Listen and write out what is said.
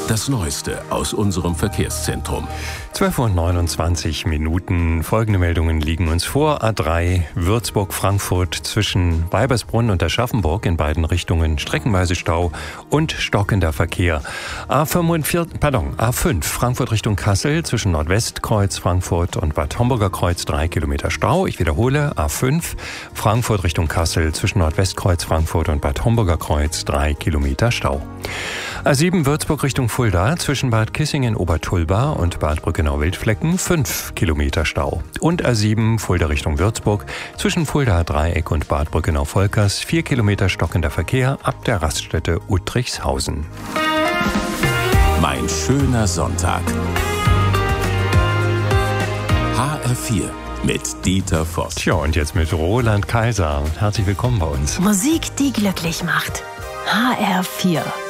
Das Neueste aus unserem Verkehrszentrum. 12:29 Uhr. Folgende Meldungen liegen uns vor. A3 Würzburg-Frankfurt zwischen Weibersbrunn und Aschaffenburg in beiden Richtungen streckenweise Stau und stockender Verkehr. A5 Frankfurt Richtung Kassel zwischen Nordwestkreuz Frankfurt und Bad Homburger Kreuz 3 Kilometer Stau. Ich wiederhole, A5 Frankfurt Richtung Kassel zwischen Nordwestkreuz Frankfurt und Bad Homburger Kreuz 3 Kilometer Stau. A7 Würzburg Richtung Fulda zwischen Bad Kissingen-Obertulba und Bad Brückenau-Wildflecken 5 Kilometer Stau. Und A7 Fulda Richtung Würzburg zwischen Fulda-Dreieck und Bad Brückenau-Volkers 4 Kilometer stockender Verkehr ab der Raststätte Uttrichshausen. Mein schöner Sonntag. HR4 mit Dieter Voss. Tja, und jetzt mit Roland Kaiser. Herzlich willkommen bei uns. Musik, die glücklich macht. HR4.